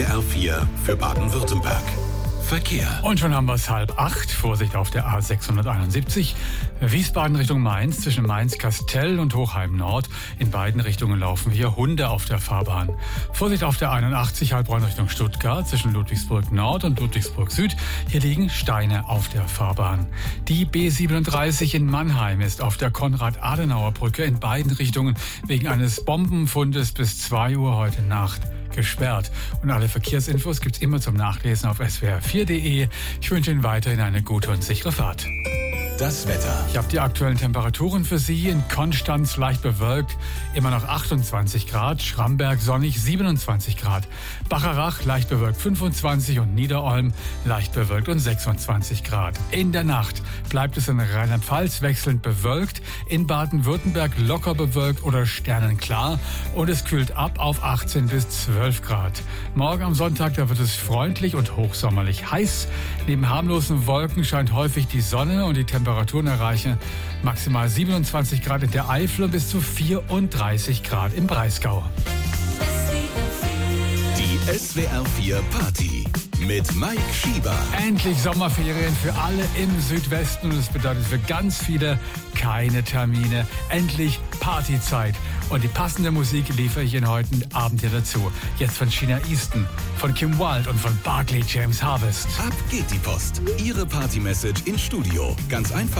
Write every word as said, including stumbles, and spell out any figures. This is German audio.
R vier für Baden-Württemberg. Verkehr. Und schon haben wir es halb acht. Vorsicht auf der A sechshunderteinundsiebzig. Wiesbaden Richtung Mainz, zwischen Mainz-Kastell und Hochheim Nord. In beiden Richtungen laufen hier Hunde auf der Fahrbahn. Vorsicht auf der einundachtzig, Heilbronn Richtung Stuttgart, zwischen Ludwigsburg Nord und Ludwigsburg Süd. Hier liegen Steine auf der Fahrbahn. Die B siebenunddreißig in Mannheim ist auf der Konrad-Adenauer-Brücke in beiden Richtungen wegen eines Bombenfundes bis zwei Uhr heute Nacht gesperrt. Und alle Verkehrsinfos gibt's immer zum Nachlesen auf S W R vier punkt de. Ich wünsche Ihnen weiterhin eine gute und sichere Fahrt. Das Wetter. Ich habe die aktuellen Temperaturen für Sie. In Konstanz leicht bewölkt, immer noch achtundzwanzig Grad. Schramberg sonnig, siebenundzwanzig Grad. Bacharach leicht bewölkt, fünfundzwanzig und Niederolm leicht bewölkt und sechsundzwanzig Grad. In der Nacht bleibt es in Rheinland-Pfalz wechselnd bewölkt, in Baden-Württemberg locker bewölkt oder sternenklar und es kühlt ab auf achtzehn bis zwölf Grad. Morgen am Sonntag, da wird es freundlich und hochsommerlich heiß. Neben harmlosen Wolken scheint häufig die Sonne und die Temperaturen erreichen maximal siebenundzwanzig Grad in der Eifel und bis zu vierunddreißig Grad im Breisgau. Die S W R vier Party mit Mike Schieber. Endlich Sommerferien für alle im Südwesten und es bedeutet für ganz viele keine Termine. Endlich Partyzeit. Und die passende Musik liefere ich Ihnen heute Abend hier dazu. Jetzt von China Easton, von Kim Wilde und von Barclay James Harvest. Ab geht die Post. Ihre Party-Message ins Studio. Ganz einfach.